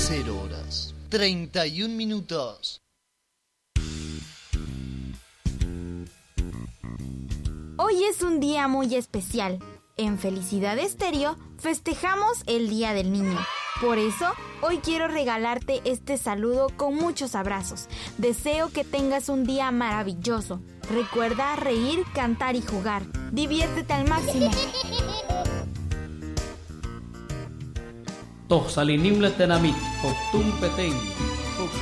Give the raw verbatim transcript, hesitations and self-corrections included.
cero horas, treinta y un minutos. Hoy es un día muy especial. En Felicidad Estéreo festejamos el Día del Niño. Por eso, hoy quiero regalarte este saludo con muchos abrazos. Deseo que tengas un día maravilloso. Recuerda reír, cantar y jugar. Diviértete al máximo. Toh salinim le tenamit, octum petén.